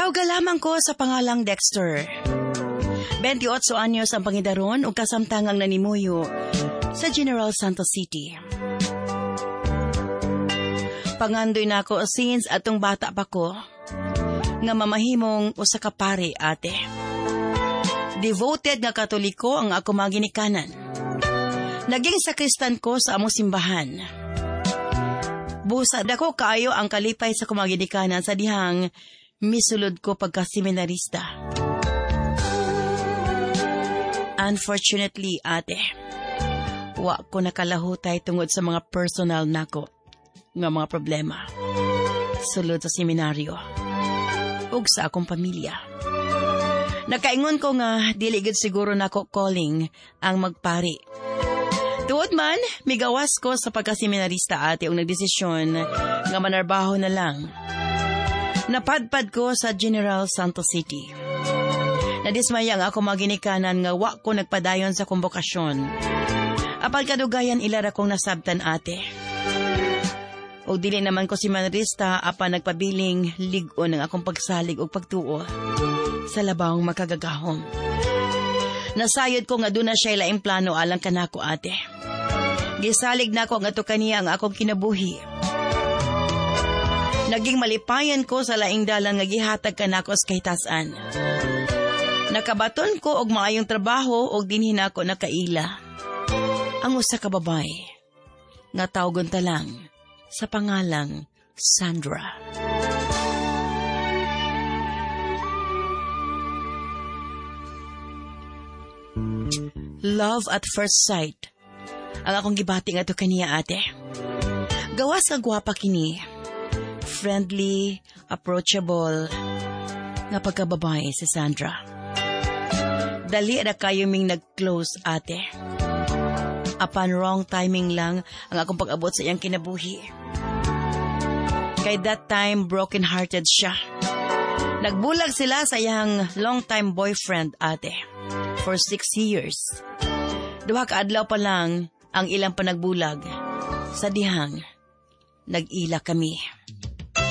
Tawga lamang ko sa pangalang Dexter. 28 anyos ang pangidaron ug kasamtangang nanimuyo sa General Santos City. Pangandoy na ako since atong bata pa ko nga mamahimong usa ka pare ate. Devoted nga Katoliko ang ako mga ginikanan. Naging sakristan ko sa among simbahan. Busa dako kaayo ang kalipay sa kumang ginikanan sa dihang misulod ko pagka-seminarista. Unfortunately, ate, wa ko nakalahutay tungod sa mga personal nako nga mga problema. Sulod sa seminaryo ug sa akong pamilya. Nakaingon ko nga dili gid siguro nako calling ang magpari. Tuod man, migawas ko sa pagka-seminarista ate ug nagdesisyon nga manarbaho na lang. Napadpad ko sa General Santos City. Nadismaya nga ako maginikanan nga wa ko nagpadayon sa kumbokasyon. Apal kadugayan ilara kong nasabtan ate. O dili naman ko si seminarista apan nagpabiling lig-on ang akong pagsalig o pagtuo sa labawang makagagahom. Nasayod ko nga doon na siya laing plano alang kanako ate. Gisalig na ko nga to kaniya ang akong kinabuhi. Naging malipayan ko sa laing dalan nga gihatag kanako sa kahitasan. Nakabaton ko og maayong trabaho og dinhi nako nakaila. Ang usa ka babay nga tawgon ta lang sa pangalang Sandra. Love at first sight ang akong gibati nga to kaniya ate. Gawas nga gwapa kini. Friendly, approachable nga pagkababae si Sandra. Dali na kayo ming nag-close ate. Apan wrong timing lang ang akong pag-abot sa iyang kinabuhi. Kay that time, broken-hearted siya. Nagbulag sila sa iyang long-time boyfriend ate for 6 years. 2 kaadlaw pa lang ang ilang panagbulag sa dihang nag-ila kami.